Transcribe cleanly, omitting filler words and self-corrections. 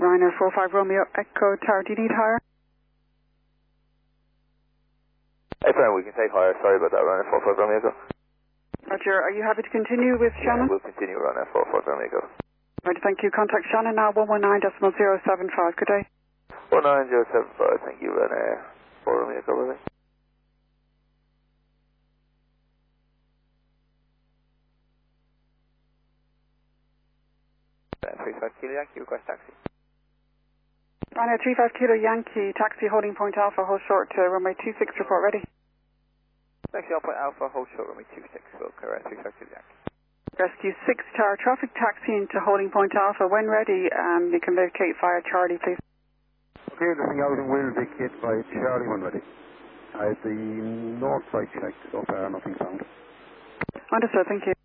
Ryanair 45 Romeo Echo Tower. Do you need higher? Hey, friend, we can take higher. Sorry about that, Ryanair 45 Romeo Echo. Roger. Are you happy to continue with Shannon? Yeah, we'll continue Ryanair 45 Romeo Echo. Right, thank you. Contact Shannon now, 119.075. Good day. 19075, thank you, Ryanair 4 Romeo Echo, bye-bye. 35 Kilo Yankee, request taxi. Ryanair 35 Kilo Yankee, taxi holding point Alpha, hold short to runway 26, report ready. Taxi on point Alpha, hold short, runway 26, will correct, 35 Kilo Yankee. Rescue 6 Tower, traffic taxiing to holding point Alpha. When ready, you can vacate via Charlie, please. Okay, listening out and will vacate by Charlie when ready. I have the north side checked so far, nothing found. Understood, thank you.